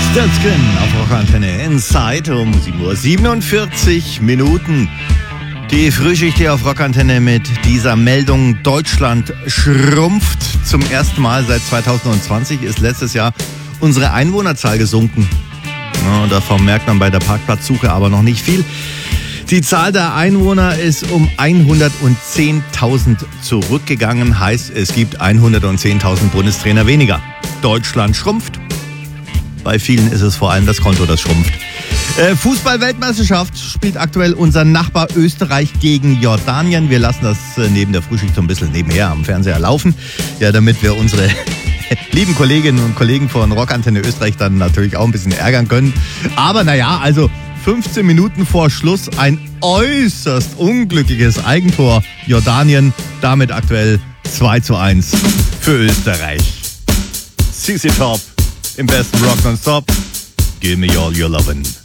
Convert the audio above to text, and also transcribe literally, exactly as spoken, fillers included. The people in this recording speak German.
Stutzken auf Rockantenne Inside um sieben Uhr siebenundvierzig Minuten. Die Frühschicht hier auf Rockantenne mit dieser Meldung: Deutschland schrumpft. Zum ersten Mal seit zweitausendzwanzig ist letztes Jahr unsere Einwohnerzahl gesunken. Ja, davon merkt man bei der Parkplatzsuche aber noch nicht viel. Die Zahl der Einwohner ist um hundertzehntausend zurückgegangen. Heißt, es gibt hundertzehntausend Bundestrainer weniger. Deutschland schrumpft. Bei vielen ist es vor allem das Konto, das schrumpft. Äh, Fußball-Weltmeisterschaft spielt aktuell unser Nachbar Österreich gegen Jordanien. Wir lassen das äh, neben der Frühschicht so ein bisschen nebenher am Fernseher laufen. Ja, damit wir unsere lieben Kolleginnen und Kollegen von Rockantenne Österreich dann natürlich auch ein bisschen ärgern können. Aber naja, also fünfzehn Minuten vor Schluss ein äußerst unglückliches Eigentor. Jordanien damit aktuell zwei zu eins für Österreich. C C Top im besten Rock nonstop. Give me all your lovin'.